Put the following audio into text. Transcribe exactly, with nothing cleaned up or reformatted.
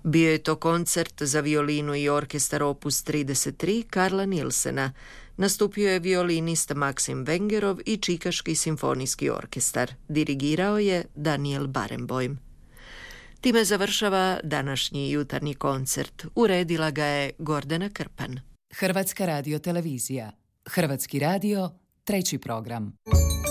Bio je to koncert za violinu i orkestar opus trideset tri Karla Nilsena. Nastupio je violinist Maksim Vengerov i Čikaški simfonijski orkestar. Dirigirao je Daniel Barenboim. Time završava današnji jutarnji koncert. Uredila ga je Gordana Krpan. Hrvatska radiotelevizija. Hrvatski radio, treći program.